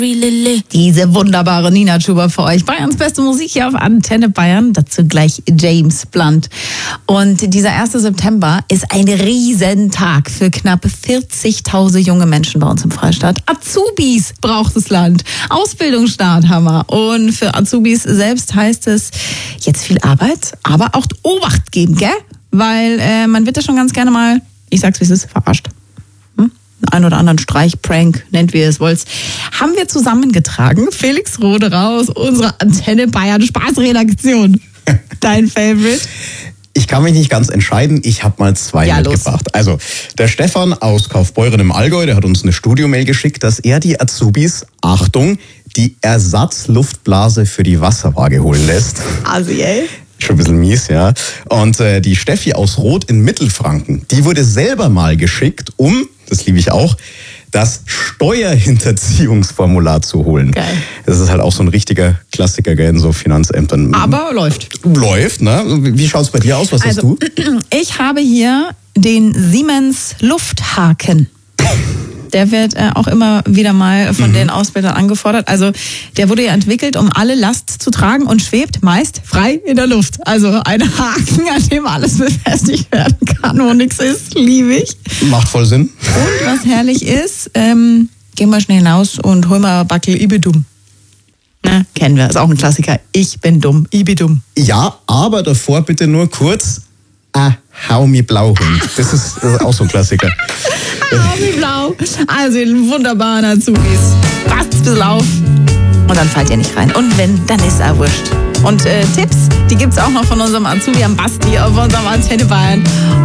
Diese wunderbare Nina Chuba für euch. Bayerns beste Musik hier auf Antenne Bayern. Dazu gleich James Blunt. Und dieser 1. September ist ein Riesentag für knapp 40.000 junge Menschen bei uns im Freistaat. Azubis braucht das Land. Ausbildungsstart haben wir. Und für Azubis selbst heißt es jetzt viel Arbeit, aber auch Obacht geben, gell? Weil man wird ja schon ganz gerne mal, ich sag's wie es ist, verarscht. Ein oder anderen Streich-Prank, nennt wie ihr es wollt, haben wir zusammengetragen. Felix Roderer aus unserer Antenne Bayern Spaßredaktion. Dein Favorite? Ich kann mich nicht ganz entscheiden. Ich habe mal zwei mitgebracht. Los. Also der Stefan aus Kaufbeuren im Allgäu, der hat uns eine Studiomail geschickt, dass er die Azubis, Achtung, die Ersatzluftblase für die Wasserwaage holen lässt. Also, ey. Schon ein bisschen mies, ja. Und die Steffi aus Roth in Mittelfranken, die wurde selber mal geschickt, um, das liebe ich auch, das Steuerhinterziehungsformular zu holen. Geil. Das ist halt auch so ein richtiger Klassiker, gell, in so Finanzämtern. Aber läuft. Läuft, ne? Wie schaut's bei dir aus? Was hast du? Ich habe hier den Siemens Lufthaken. Der wird auch immer wieder mal von den Ausbildern angefordert. Also der wurde ja entwickelt, um alle Last zu tragen und schwebt meist frei in der Luft. Also ein Haken, an dem alles befestigt werden kann, wo nichts ist, liebe ich. Macht voll Sinn. Und was herrlich ist, gehen wir schnell hinaus und holen mal Backel, ich bin dumm. Na, kennen wir, ist auch ein Klassiker. Ich bin dumm, ich bin dumm. Ja, aber davor bitte nur kurz, hau mi blau hin. Das ist auch so ein Klassiker. Hau mi blau. Also den wunderbaren Azubis. Passt ein bisschen auf. Und dann fallt ihr nicht rein. Und wenn, dann ist er wurscht. Und Tipps, die gibt's auch noch von unserem Azubi am Basti auf unserem Antenne Bayern.